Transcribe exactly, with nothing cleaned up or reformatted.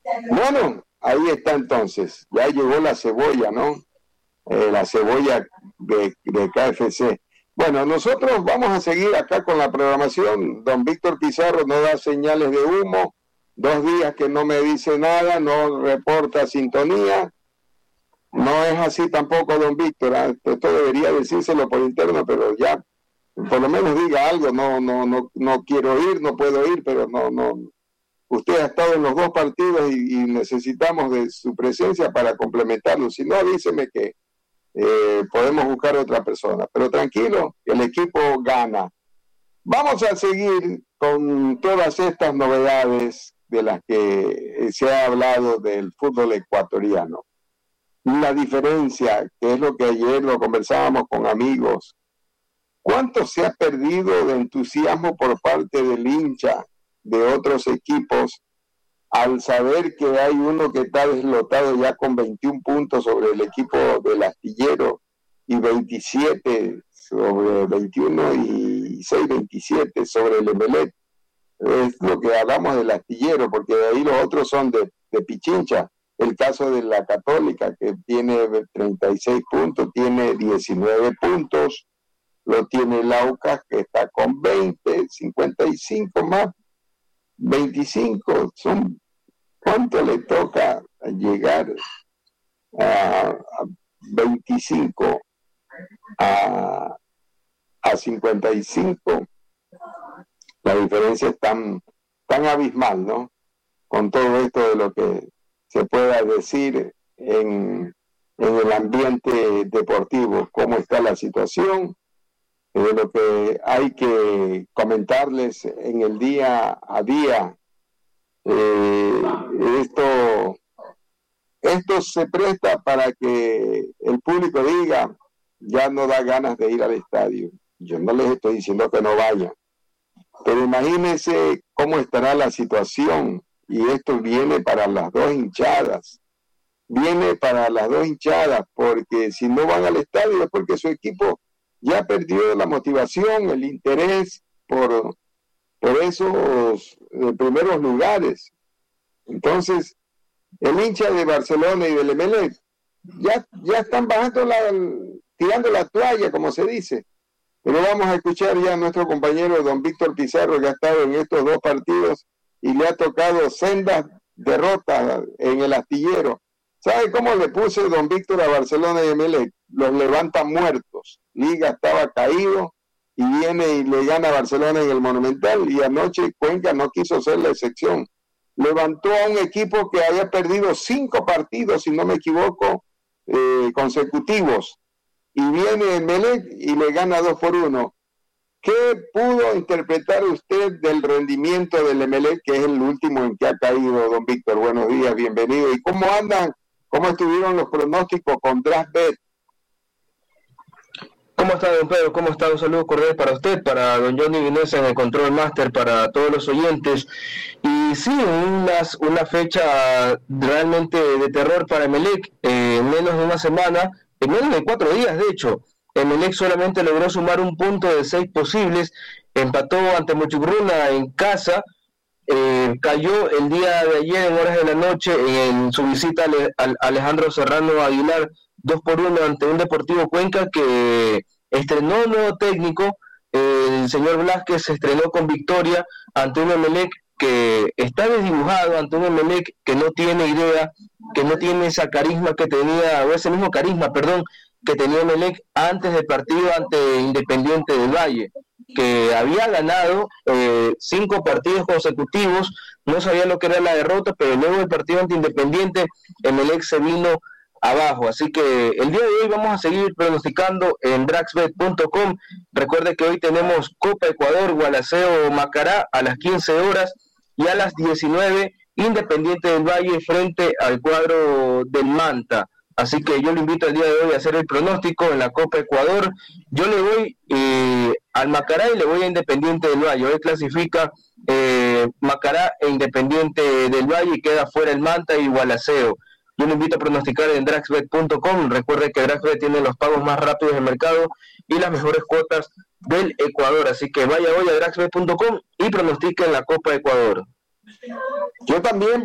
Bueno, ahí está entonces, ya llegó la cebolla, ¿no? Eh, la cebolla de, de K F C. Bueno, nosotros vamos a seguir acá con la programación. Don Víctor Pizarro no da señales de humo, dos días que no me dice nada, no reporta sintonía. No es así tampoco, don Víctor, ¿eh? Esto debería decírselo por interno, pero ya, por lo menos diga algo. No, no, no, no quiero ir, no puedo ir, pero no, no. Usted ha estado en los dos partidos y, y necesitamos de su presencia para complementarlo. Si no, avíseme que eh, podemos buscar otra persona. Pero tranquilo, el equipo gana. Vamos a seguir con todas estas novedades de las que se ha hablado del fútbol ecuatoriano. La diferencia, que es lo que ayer lo conversábamos con amigos, ¿cuánto se ha perdido de entusiasmo por parte del hincha de otros equipos al saber que hay uno que está deslotado ya con veintiún puntos sobre el equipo del Astillero y veintisiete sobre veintiuno y seis veintisiete sobre el Emelec? Es lo que hablamos del Astillero, porque de ahí los otros son de, de Pichincha. El caso de la Católica, que tiene treinta y seis puntos, tiene diecinueve puntos, lo tiene el Aucas, que está con veinte, cincuenta y cinco más, veinticinco, son, ¿cuánto le toca llegar a, a veinticinco a, a cincuenta y cinco? La diferencia es tan, tan abismal, ¿no? Con todo esto de lo que se pueda decir en, en el ambiente deportivo, cómo está la situación, de lo que hay que comentarles en el día a día. Eh, esto, esto se presta para que el público diga, ya no da ganas de ir al estadio. Yo no les estoy diciendo que no vayan, pero imagínense cómo estará la situación. Y esto viene para las dos hinchadas, viene para las dos hinchadas, porque si no van al estadio es porque su equipo ya perdió la motivación, el interés por, por esos eh, primeros lugares. Entonces, el hincha de Barcelona y del Emelec ya, ya están bajando la, tirando la toalla, como se dice. Pero vamos a escuchar ya a nuestro compañero don Víctor Pizarro, que ha estado en estos dos partidos y le ha tocado sendas derrotas en el Astillero. ¿Sabe cómo le puse don Víctor a Barcelona y Emelec? Los levanta muertos. Liga estaba caído y viene y le gana a Barcelona en el Monumental, y anoche Cuenca no quiso ser la excepción. Levantó a un equipo que había perdido cinco partidos, si no me equivoco, eh, consecutivos, y viene Emelec y le gana dos por uno. ¿Qué pudo interpretar usted del rendimiento del Emelec, que es el último en que ha caído, don Víctor? Buenos días, bienvenido. ¿Y cómo andan, cómo estuvieron los pronósticos con DraftBet? ¿Cómo está, don Pedro? ¿Cómo está? Un saludo cordial para usted, para don Johnny Vinesa en el Control Master, para todos los oyentes. Y sí, unas, una fecha realmente de terror para Emelec, eh, en menos de una semana, en menos de cuatro días, de hecho. Emelec solamente logró sumar un punto de seis posibles, empató ante Mochugruna en casa, eh, cayó el día de ayer en horas de la noche en su visita al Alejandro Serrano Aguilar dos por uno ante un Deportivo Cuenca que estrenó un nuevo técnico. El señor Blázquez se estrenó con victoria ante un Emelec que está desdibujado, ante un Emelec que no tiene idea, que no tiene esa carisma que tenía, o ese mismo carisma, perdón, que tenía Emelec antes del partido ante Independiente del Valle, que había ganado eh, cinco partidos consecutivos, no sabía lo que era la derrota, pero luego del partido ante Independiente, Emelec se vino abajo. Así que el día de hoy vamos a seguir pronosticando en Draxbet punto com. Recuerde que hoy tenemos Copa Ecuador, Gualaceo Macará a las quince horas, y a las diecinueve Independiente del Valle frente al cuadro del Manta. Así que yo le invito el día de hoy a hacer el pronóstico en la Copa Ecuador. Yo le voy eh, al Macará y le voy a Independiente del Valle. Hoy clasifica eh, Macará e Independiente del Valle y queda fuera el Manta y Gualaceo. Yo le invito a pronosticar en Draxbet punto com. Recuerde que Draxbet tiene los pagos más rápidos del mercado y las mejores cuotas del Ecuador. Así que vaya hoy a Draxbet punto com y pronostique en la Copa Ecuador. Yo también